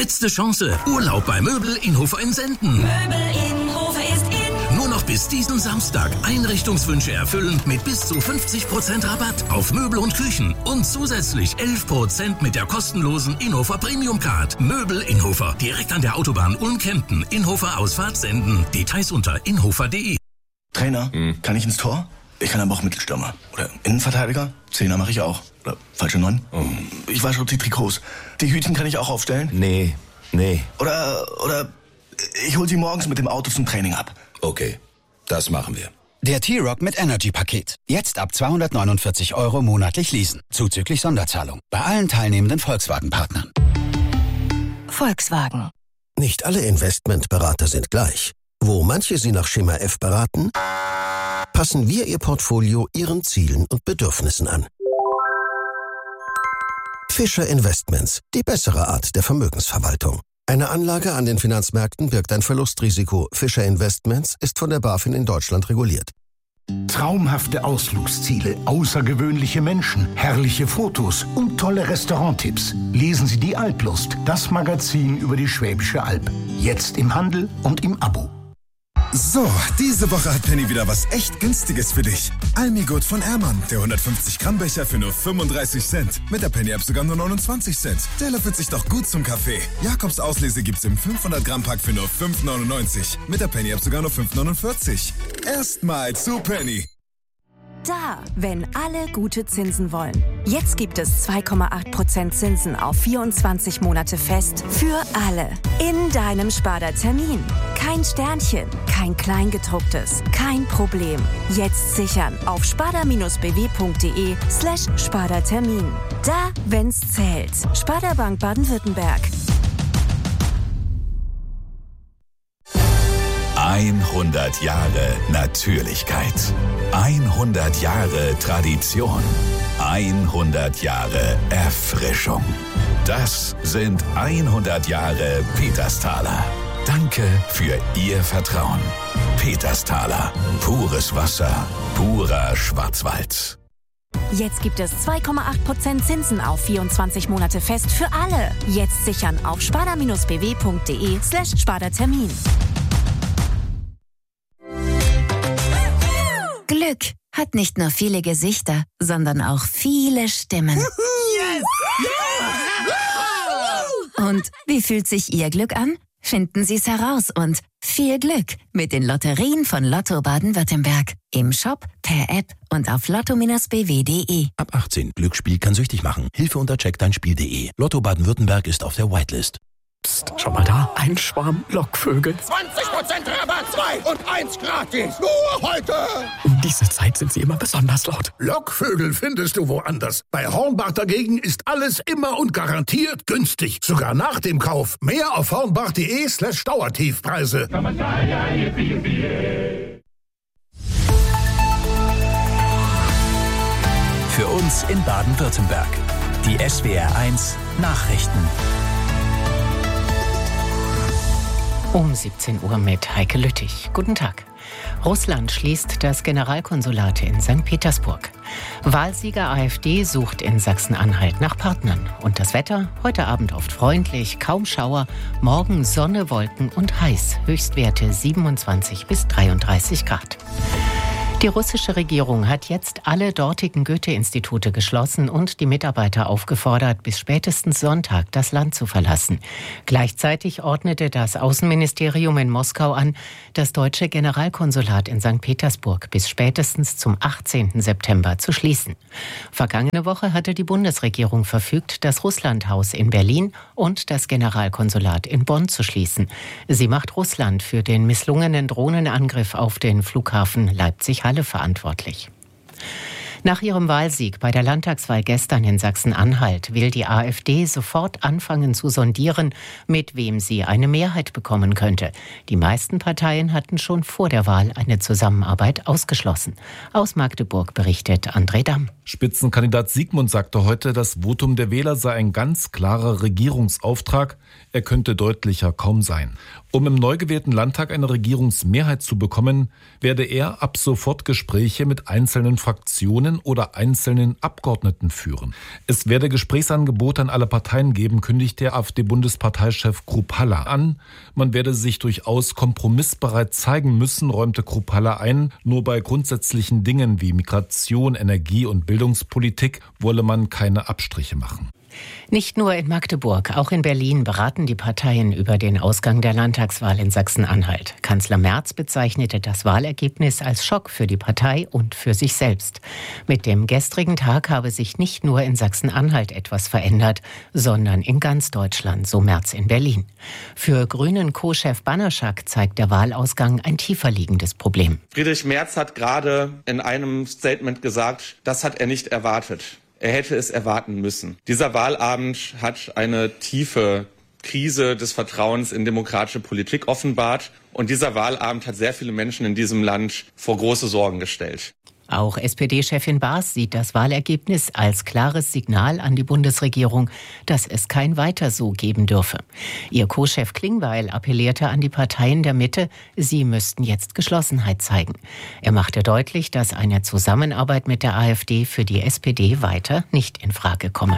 Letzte Chance. Urlaub bei Möbel Inhofer in Senden. Möbel Inhofer ist in. Nur noch bis diesen Samstag. Einrichtungswünsche erfüllen mit bis zu 50% Rabatt auf Möbel und Küchen. Und zusätzlich 11% mit der kostenlosen Inhofer Premium Card. Möbel Inhofer. Direkt an der Autobahn Ulm-Kempten. Inhofer Ausfahrt Senden. Details unter inhofer.de. Trainer, kann ich ins Tor? Ich kann aber auch Mittelstürmer. Oder Innenverteidiger. Zehner mache ich auch. Oder falsche 9. Ich wasche die Trikots. Die Hütchen kann ich auch aufstellen? Nee. Oder ich hol sie morgens mit dem Auto zum Training ab. Okay, das machen wir. Der T-Rock mit Energy-Paket. Jetzt ab 249 € monatlich leasen. Zuzüglich Sonderzahlung. Bei allen teilnehmenden Volkswagen-Partnern. Volkswagen. Nicht alle Investmentberater sind gleich. Wo manche Sie nach Schema F beraten, passen wir Ihr Portfolio Ihren Zielen und Bedürfnissen an. Fischer Investments, die bessere Art der Vermögensverwaltung. Eine Anlage an den Finanzmärkten birgt ein Verlustrisiko. Fischer Investments ist von der BaFin in Deutschland reguliert. Traumhafte Ausflugsziele, außergewöhnliche Menschen, herrliche Fotos und tolle Restauranttipps. Lesen Sie die Alplust, das Magazin über die Schwäbische Alb. Jetzt im Handel und im Abo. So, diese Woche hat Penny wieder was echt Günstiges für dich. Almigut von Ehrmann, der 150-Gramm-Becher für nur 35 Cent. Mit der Penny-App sogar nur 29 Cent. Der löffelt sich doch gut zum Kaffee. Jakobs Auslese gibt's im 500-Gramm-Pack für nur 5,99. Mit der Penny-App sogar nur 5,49. Erstmal zu Penny. Da, wenn alle gute Zinsen wollen. Jetzt gibt es 2,8% Zinsen auf 24 Monate fest für alle. In deinem Sparda-Termin. Kein Sternchen, kein Kleingedrucktes, kein Problem. Jetzt sichern auf sparda-bw.de/Sparda-Termin. Da, wenn's zählt. Sparda Bank Baden-Württemberg. 100 Jahre Natürlichkeit. 100 Jahre Tradition. 100 Jahre Erfrischung. Das sind 100 Jahre Petersthaler. Danke für Ihr Vertrauen. Petersthaler. Pures Wasser. Purer Schwarzwald. Jetzt gibt es 2,8% Zinsen auf 24 Monate fest für alle. Jetzt sichern auf sparda-bw.de/Sparda-Termin. Glück hat nicht nur viele Gesichter, sondern auch viele Stimmen. Yes! Und wie fühlt sich Ihr Glück an? Finden Sie es heraus und viel Glück mit den Lotterien von Lotto Baden-Württemberg. Im Shop, per App und auf lotto-bw.de. Ab 18. Glücksspiel kann süchtig machen. Hilfe unter checkdeinspiel.de. Lotto Baden-Württemberg ist auf der Whitelist. Psst, schau mal da. Ein Schwarm Lockvögel. 20% Rabatt, 2 und 1 gratis. Nur heute. Um diese Zeit sind sie immer besonders laut. Lockvögel findest du woanders. Bei Hornbach dagegen ist alles immer und garantiert günstig. Sogar nach dem Kauf. Mehr auf hornbach.de/Dauertiefpreise. Für uns in Baden-Württemberg. Die SWR1 Nachrichten. Um 17 Uhr mit Heike Lüttich. Guten Tag. Russland schließt das Generalkonsulat in St. Petersburg. Wahlsieger AfD sucht in Sachsen-Anhalt nach Partnern. Und das Wetter? Heute Abend oft freundlich, kaum Schauer. Morgen Sonne, Wolken und heiß. Höchstwerte 27 bis 33 Grad. Die russische Regierung hat jetzt alle dortigen Goethe-Institute geschlossen und die Mitarbeiter aufgefordert, bis spätestens Sonntag das Land zu verlassen. Gleichzeitig ordnete das Außenministerium in Moskau an, das deutsche Generalkonsulat in St. Petersburg bis spätestens zum 18. September zu schließen. Vergangene Woche hatte die Bundesregierung verfügt, das Russlandhaus in Berlin und das Generalkonsulat in Bonn zu schließen. Sie macht Russland für den misslungenen Drohnenangriff auf den Flughafen Leipzig-Halle verantwortlich. Nach ihrem Wahlsieg bei der Landtagswahl gestern in Sachsen-Anhalt will die AfD sofort anfangen zu sondieren, mit wem sie eine Mehrheit bekommen könnte. Die meisten Parteien hatten schon vor der Wahl eine Zusammenarbeit ausgeschlossen. Aus Magdeburg berichtet André Damm. Spitzenkandidat Siegmund sagte heute, das Votum der Wähler sei ein ganz klarer Regierungsauftrag. Er könnte deutlicher kaum sein. Um im neu gewählten Landtag eine Regierungsmehrheit zu bekommen, werde er ab sofort Gespräche mit einzelnen Fraktionen Fraktionen oder einzelnen Abgeordneten führen. Es werde Gesprächsangebote an alle Parteien geben, kündigt der AfD-Bundesparteichef Kruppalla an. Man werde sich durchaus kompromissbereit zeigen müssen, räumte Kruppalla ein. Nur bei grundsätzlichen Dingen wie Migration, Energie und Bildungspolitik wolle man keine Abstriche machen. Nicht nur in Magdeburg, auch in Berlin beraten die Parteien über den Ausgang der Landtagswahl in Sachsen-Anhalt. Kanzler Merz bezeichnete das Wahlergebnis als Schock für die Partei und für sich selbst. Mit dem gestrigen Tag habe sich nicht nur in Sachsen-Anhalt etwas verändert, sondern in ganz Deutschland, so Merz in Berlin. Für Grünen Co-Chef Banaszak zeigt der Wahlausgang ein tiefer liegendes Problem. Friedrich Merz hat gerade in einem Statement gesagt, das hat er nicht erwartet. Er hätte es erwarten müssen. Dieser Wahlabend hat eine tiefe Krise des Vertrauens in demokratische Politik offenbart. Und dieser Wahlabend hat sehr viele Menschen in diesem Land vor große Sorgen gestellt. Auch SPD-Chefin Baas sieht das Wahlergebnis als klares Signal an die Bundesregierung, dass es kein Weiter so geben dürfe. Ihr Co-Chef Klingbeil appellierte an die Parteien der Mitte, sie müssten jetzt Geschlossenheit zeigen. Er machte deutlich, dass eine Zusammenarbeit mit der AfD für die SPD weiter nicht in Frage komme.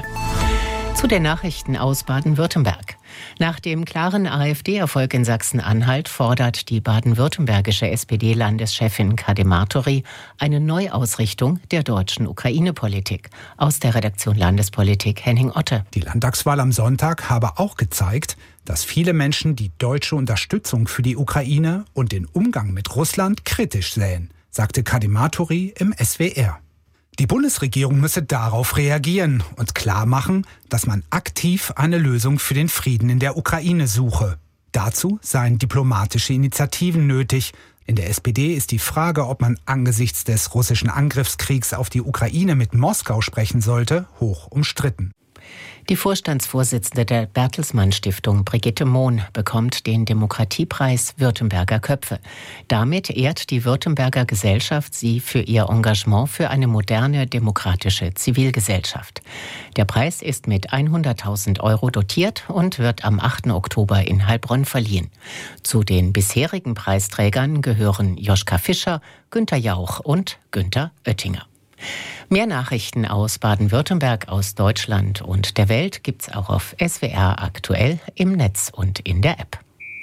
Zu den Nachrichten aus Baden-Württemberg. Nach dem klaren AfD-Erfolg in Sachsen-Anhalt fordert die baden-württembergische SPD-Landeschefin Kade Martori eine Neuausrichtung der deutschen Ukraine-Politik. Aus der Redaktion Landespolitik Henning Otte. Die Landtagswahl am Sonntag habe auch gezeigt, dass viele Menschen die deutsche Unterstützung für die Ukraine und den Umgang mit Russland kritisch sähen, sagte Kade Martori im SWR. Die Bundesregierung müsse darauf reagieren und klarmachen, dass man aktiv eine Lösung für den Frieden in der Ukraine suche. Dazu seien diplomatische Initiativen nötig. In der SPD ist die Frage, ob man angesichts des russischen Angriffskriegs auf die Ukraine mit Moskau sprechen sollte, hoch umstritten. Die Vorstandsvorsitzende der Bertelsmann-Stiftung, Brigitte Mohn, bekommt den Demokratiepreis Württemberger Köpfe. Damit ehrt die Württemberger Gesellschaft sie für ihr Engagement für eine moderne, demokratische Zivilgesellschaft. Der Preis ist mit 100.000 € dotiert und wird am 8. Oktober in Heilbronn verliehen. Zu den bisherigen Preisträgern gehören Joschka Fischer, Günther Jauch und Günther Oettinger. Mehr Nachrichten aus Baden-Württemberg, aus Deutschland und der Welt gibt's auch auf SWR aktuell im Netz und in der App.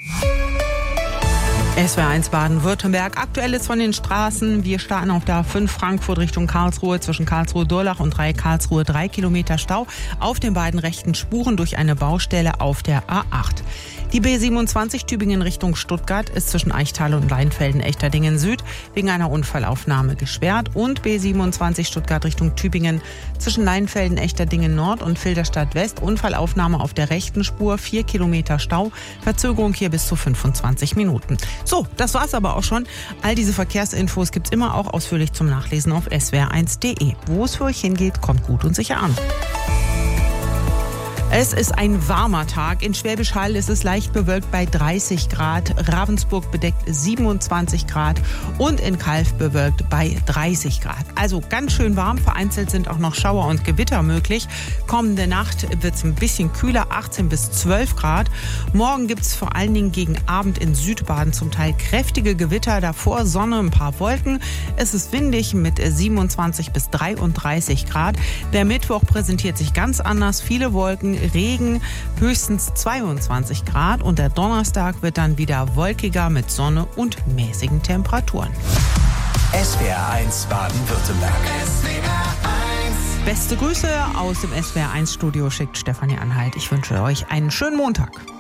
SWR1 Baden-Württemberg. Aktuelles von den Straßen. Wir starten auf der A5 Frankfurt Richtung Karlsruhe zwischen Karlsruhe-Durlach und Karlsruhe 3 Kilometer Stau auf den beiden rechten Spuren durch eine Baustelle auf der A8. Die B27 Tübingen Richtung Stuttgart ist zwischen Eichtal und Leinfelden-Echterdingen Süd wegen einer Unfallaufnahme gesperrt und B27 Stuttgart Richtung Tübingen zwischen Leinfelden-Echterdingen Nord und Filderstadt West Unfallaufnahme auf der rechten Spur, 4 Kilometer Stau, Verzögerung hier bis zu 25 Minuten. So, das war's aber auch schon. All diese Verkehrsinfos gibt's immer auch ausführlich zum Nachlesen auf swr1.de. Wo es für euch hingeht, kommt gut und sicher an. Es ist ein warmer Tag. In Schwäbisch Hall ist es leicht bewölkt bei 30 Grad, Ravensburg bedeckt 27 Grad und in Calw bewölkt bei 30 Grad. Also ganz schön warm. Vereinzelt sind auch noch Schauer und Gewitter möglich. Kommende Nacht wird es ein bisschen kühler, 18 bis 12 Grad. Morgen gibt es vor allen Dingen gegen Abend in Südbaden zum Teil kräftige Gewitter. Davor Sonne, ein paar Wolken. Es ist windig mit 27 bis 33 Grad. Der Mittwoch präsentiert sich ganz anders. Viele Wolken, Regen, höchstens 22 Grad und der Donnerstag wird dann wieder wolkiger mit Sonne und mäßigen Temperaturen. SWR1 Baden-Württemberg. Beste Grüße aus dem SWR1 Studio schickt Stefanie Anhalt. Ich wünsche euch einen schönen Montag.